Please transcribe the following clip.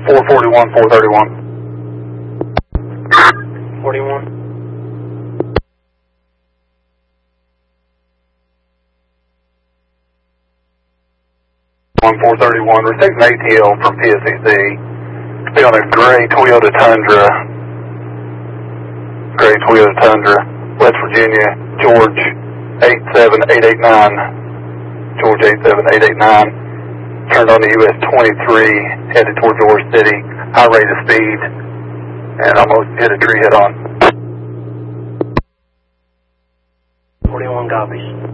441, 431. 41. 431, receiving ATL from PSEC. Be on a gray Toyota Tundra, West Virginia, George 87889. George 87889. Turned on to US 23, headed towards Ore City, high rate of speed, and almost hit a tree head on. 41 copies.